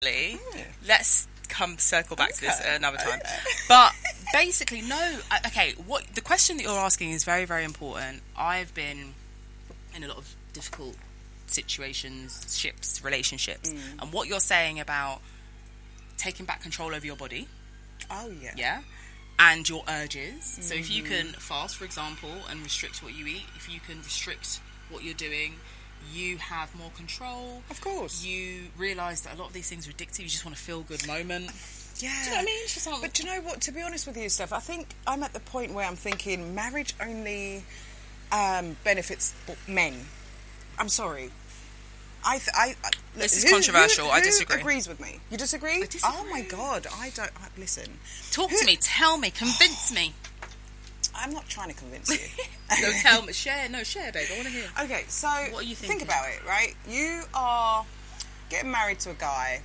let's circle back to this another time. But basically, no. Okay, what the question that you're asking is very, very important. I've been in a lot of difficult situations, relationships, and what you're saying about taking back control over your body. Oh yeah. Yeah. And your urges. So if you can fast, for example, and restrict what you eat, if you can restrict what you're doing, you have more control. Of course. You realise that a lot of these things are addictive. You just want a feel-good moment. Yeah. Do you know what I mean? It's just But do you know what? To be honest with you, Steph, I think I'm at the point where I'm thinking marriage only benefits men. I'm sorry. This is controversial. I disagree. Who agrees with me? You disagree? I disagree. Oh my God! Listen. Talk to me. Tell me. Convince me. I'm not trying to convince you. No, tell me. Share, babe. I want to hear. Okay, so what are you thinking? Think about it, right? You are getting married to a guy.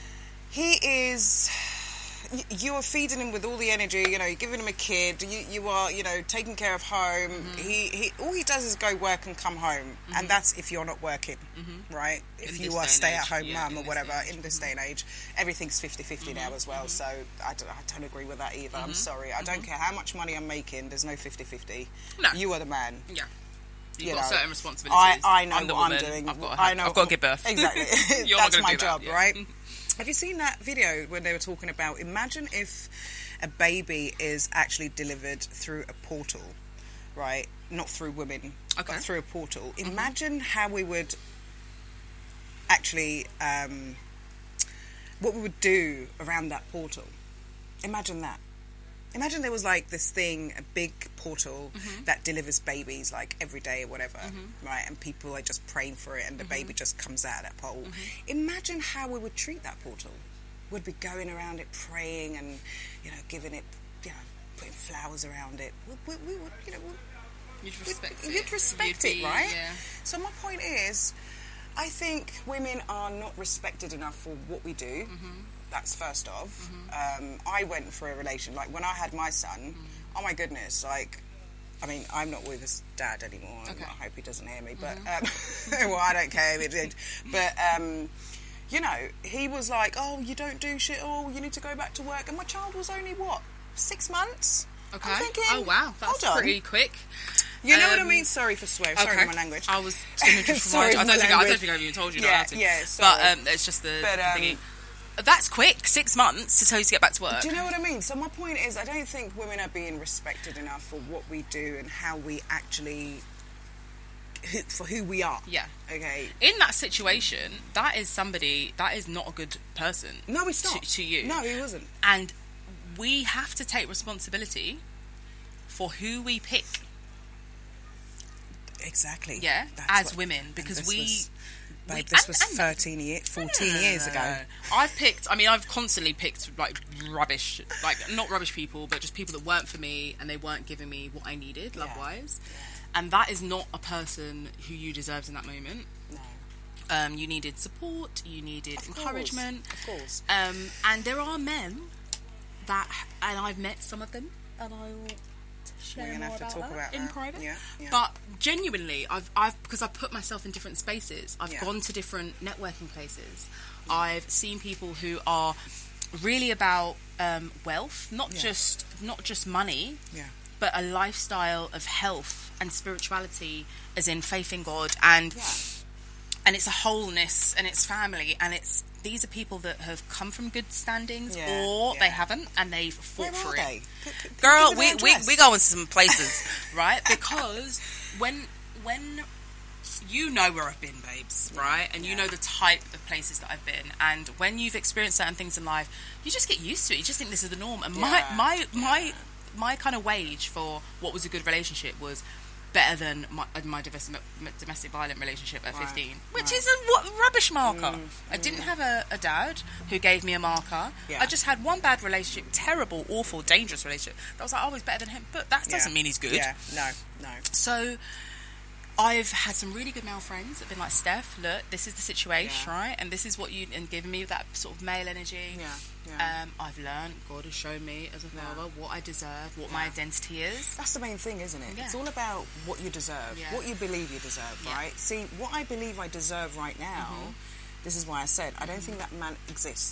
You are feeding him with all the energy. You know, you're giving him a kid. You are, taking care of home. He all he does is go work and come home, and that's if you're not working, right? If you are stay-at-home mum or whatever. In this day and age, everything's 50-50 now as well. So I don't agree with that either. I'm sorry. I don't care how much money I'm making. There's no 50-50. No. You are the man. Yeah. You've got certain responsibilities. I know I'm the what woman. I'm doing. I've got to give birth. Exactly. You're That's not my do job, that, yeah. right? Have you seen that video when they were talking about, imagine if a baby is actually delivered through a portal, right? Not through women, but through a portal. Imagine how we would actually, what we would do around that portal. Imagine that. Imagine there was like this thing, a big portal that delivers babies like every day or whatever, right? And people are just praying for it and the baby just comes out of that portal. Imagine how we would treat that portal. We'd be going around it praying and, giving it, putting flowers around it. We would, You'd respect it. You'd respect it, right? Yeah. So my point is, I think women are not respected enough for what we do. That's first off. I went for a relation, like when I had my son, oh my goodness, I'm not with his dad anymore. I hope he doesn't hear me, but, well, I don't care if he did. But, he was like, oh, you don't do shit, oh, you need to go back to work. And my child was only, 6 months? Okay. I'm thinking, oh, wow, that's pretty quick. You know what I mean? Sorry for swearing. Sorry for my language. I was going to just remind you. I don't think I've even told you not to. Yeah, sorry. But it's just the thingy. That's quick. 6 months to tell you to get back to work. Do you know what I mean? So my point is, I don't think women are being respected enough for what we do and how we actually, for who we are. Yeah. Okay. In that situation, that is not a good person. No, it's not. To you. No, he wasn't. And we have to take responsibility for who we pick. Exactly. Yeah. As women, because this was 14 years ago. I've constantly picked like rubbish, like not rubbish people, but just people that weren't for me and they weren't giving me what I needed, love-wise. Yeah. And that is not a person who you deserved in that moment. No. You needed support, you needed encouragement. Of course. And there are men that, and I've met some of them, and I will share more about that in private. Yeah. But genuinely, I've because I've put myself in different spaces. I've gone to different networking places. I've seen people who are really about wealth, not just money, but a lifestyle of health and spirituality, as in faith in God, and it's a wholeness, and it's family, and these are people that have come from good standings, or they haven't, and they've fought for it. Girl, we go into some places, right? Because when you know where I've been, babes, right? And you know the type of places that I've been, and when you've experienced certain things in life, you just get used to it. You just think this is the norm. And my kind of wage for what was a good relationship was better than my domestic violent relationship at 15, which is a rubbish marker. I didn't have a dad who gave me a marker. I just had one bad relationship, terrible, awful, dangerous relationship. That was like, I was better than him, but that doesn't mean he's good. Yeah, no. So I've had some really good male friends that have been like, Steph, look, this is the situation, right? And this is what and giving me that sort of male energy. I've learned, God has shown me as a father what I deserve, what my identity is. That's the main thing, isn't it? It's all about what you deserve, what you believe you deserve, right? See, what I believe I deserve right now, this is why I said, I don't think that man exists.